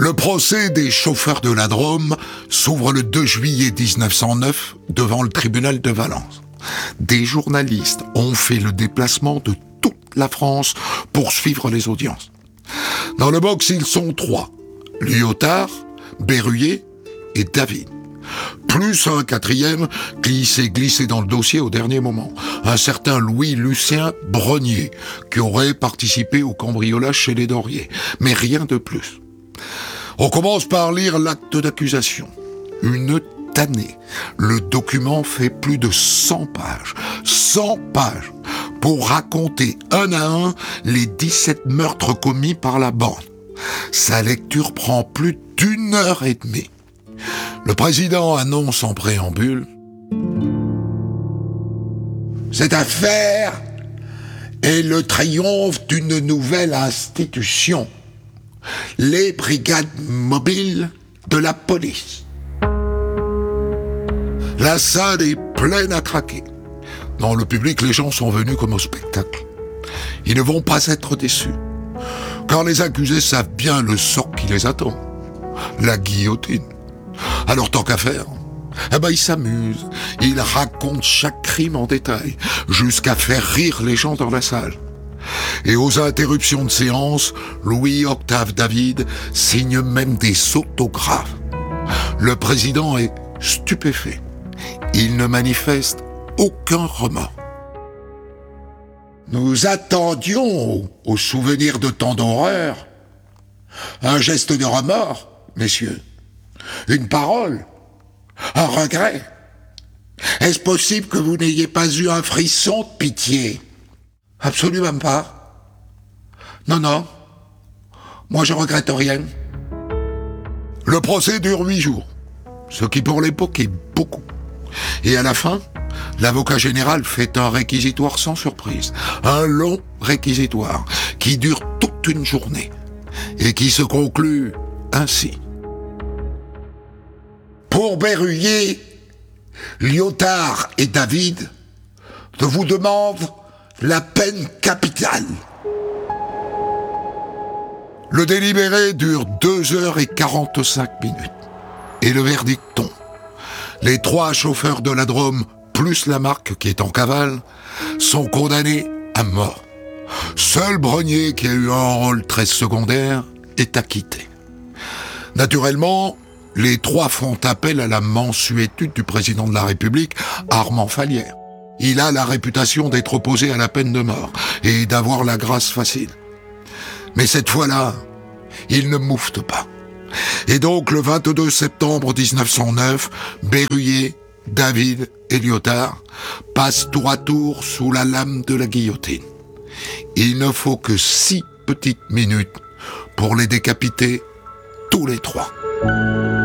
Le procès des chauffeurs de la Drôme s'ouvre le 2 juillet 1909 devant le tribunal de Valence. Des journalistes ont fait le déplacement de toute la France pour suivre les audiences. Dans le box, ils sont 3. Lyotard, Berruyer et David. Plus un 4e qui s'est glissé dans le dossier au dernier moment. Un certain Louis-Lucien Brenier, qui aurait participé au cambriolage chez les Dorier. Mais rien de plus. On commence par lire l'acte d'accusation. Une tannée. Le document fait plus de 100 pages. 100 pages pour raconter un à un les 17 meurtres commis par la bande. Sa lecture prend plus d'1 heure et demie. Le président annonce en préambule: cette affaire est le triomphe d'une nouvelle institution, les brigades mobiles de la police. La salle est pleine à craquer. Dans le public, les gens sont venus comme au spectacle. Ils ne vont pas être déçus, car les accusés savent bien le sort qui les attend. La guillotine. Alors tant qu'à faire, ils s'amusent. Ils racontent chaque crime en détail, jusqu'à faire rire les gens dans la salle. Et aux interruptions de séance, Louis-Octave David signe même des autographes. Le président est stupéfait. Il ne manifeste aucun remords. Nous attendions, au souvenir de tant d'horreurs, un geste de remords, messieurs. Une parole, un regret. Est-ce possible que vous n'ayez pas eu un frisson de pitié? Absolument pas. Non. Moi, je regrette rien. Le procès dure 8 jours, ce qui pour l'époque est beaucoup. Et à la fin, l'avocat général fait un réquisitoire sans surprise. Un long réquisitoire qui dure toute une journée et qui se conclut ainsi. Pour Berruyer, Lyotard et David, je vous demande la peine capitale. Le délibéré dure 2h45 et le verdict tombe. Les 3 chauffeurs de la Drôme, plus Lamarque qui est en cavale, sont condamnés à mort. Seul Brenier, qui a eu un rôle très secondaire, est acquitté. Naturellement, les 3 font appel à la mansuétude du président de la République, Armand Fallières. Il a la réputation d'être opposé à la peine de mort et d'avoir la grâce facile. Mais cette fois-là, il ne moufte pas. Et donc, le 22 septembre 1909, Berruyer, David et Lyotard passent tour à tour sous la lame de la guillotine. Il ne faut que 6 petites minutes pour les décapiter tous les 3.